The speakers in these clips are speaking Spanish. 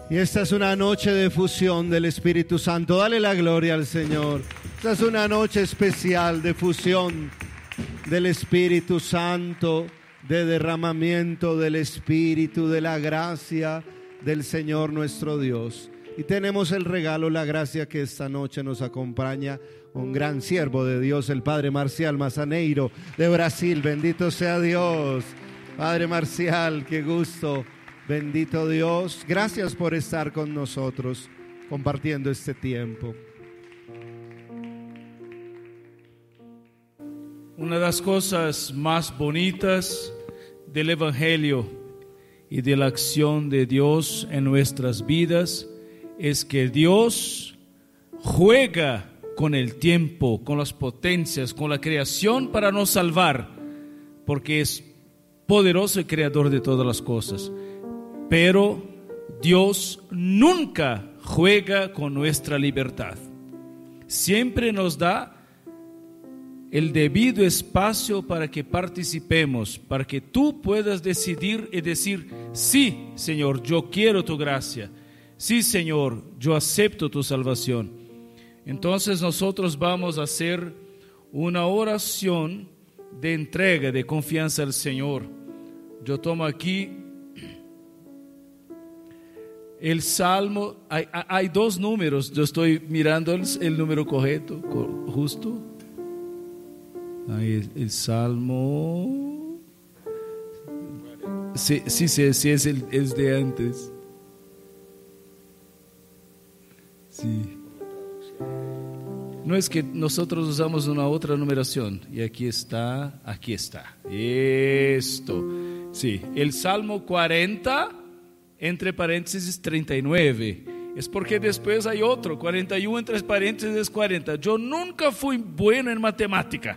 Y esta es una noche de fusión del Espíritu Santo. Dale la gloria al Señor. Esta es una noche especial de fusión del Espíritu Santo, de derramamiento del Espíritu, de la gracia del Señor nuestro Dios. Y tenemos el regalo, la gracia que esta noche nos acompaña un gran siervo de Dios, el Padre Marcial Massaneiro de Brasil. Bendito sea Dios. Padre Marcial, qué gusto. Bendito Dios. Gracias por estar con nosotros compartiendo este tiempo. Una de las cosas más bonitas del Evangelio y de la acción de Dios en nuestras vidas es que Dios juega con el tiempo, con las potencias, con la creación para nos salvar, porque es poderoso y creador de todas las cosas. Pero Dios nunca juega con nuestra libertad. Siempre nos da el debido espacio para que participemos, para que tú puedas decidir y decir: sí, Señor, yo quiero tu gracia. Sí, Señor, yo acepto tu salvación. Entonces nosotros vamos a hacer una oración de entrega, de confianza al Señor. Yo tomo aquí el Salmo. Hay dos números. Yo estoy mirando el número correcto, justo. Ahí el Salmo. Sí, es el de antes. Sí. No es que nosotros usamos una otra numeración. Y aquí está. Esto. Sí, el Salmo 40, entre paréntesis 39. Es porque después hay otro, 41 entre paréntesis 40. Yo nunca fui bueno en matemática.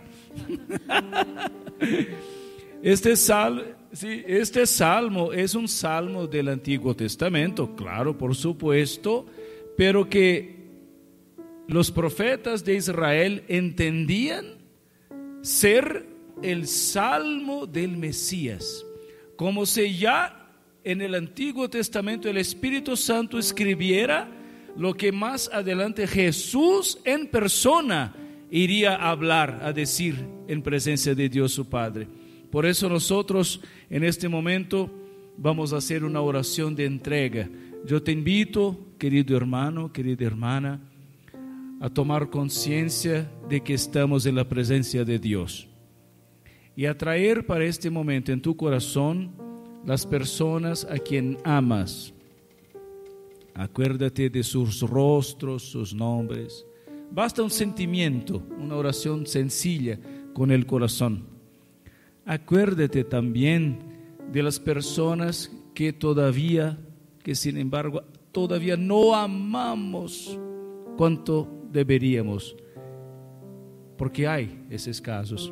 Este salmo es un salmo del Antiguo Testamento, claro, por supuesto, pero que los profetas de Israel entendían ser el salmo del Mesías, como si ya en el Antiguo Testamento el Espíritu Santo escribiera lo que más adelante Jesús en persona iría a hablar, a decir en presencia de Dios su Padre. Por eso nosotros en este momento vamos a hacer una oración de entrega. Yo te invito, querido hermano, querida hermana, a tomar conciencia de que estamos en la presencia de Dios y a traer para este momento en tu corazón las personas a quien amas. Acuérdate de sus rostros, sus nombres. Basta un sentimiento, una oración sencilla con el corazón. Acuérdate también de las personas que sin embargo, todavía no amamos cuanto deberíamos, porque hay esos casos.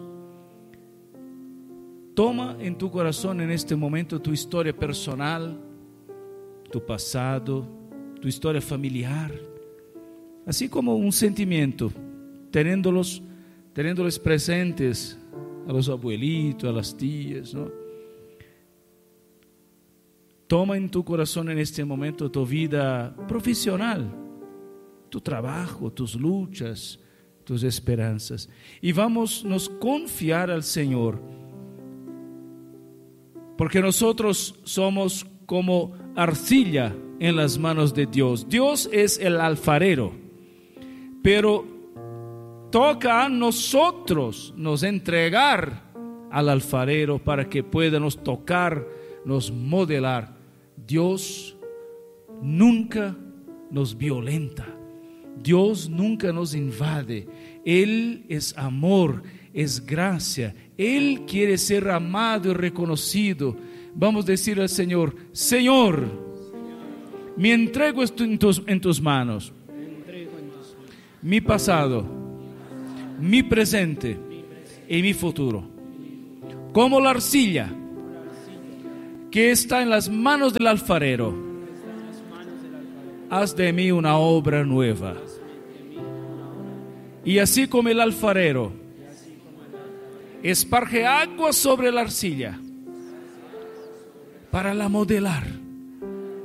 Toma en tu corazón en este momento tu historia personal, tu pasado, tu historia familiar, así como un sentimiento, teniéndolos presentes, a los abuelitos, a las tías, ¿no? Toma en tu corazón en este momento tu vida profesional, tu trabajo, tus luchas, tus esperanzas, y vamos a confiar al Señor, porque nosotros somos como arcilla en las manos de Dios. Dios es el alfarero, pero toca a nosotros nos entregar al alfarero para que pueda nos tocar, nos modelar. Dios nunca nos violenta, Dios nunca nos invade. Él es amor, es gracia. Él quiere ser amado y reconocido. Vamos a decir al Señor: Señor, me entrego en tus manos, mi pasado, mi presente y mi futuro. Como la arcilla que está en las manos del alfarero, haz de mí una obra nueva. Y así como el alfarero esparge agua sobre la arcilla para la modelar,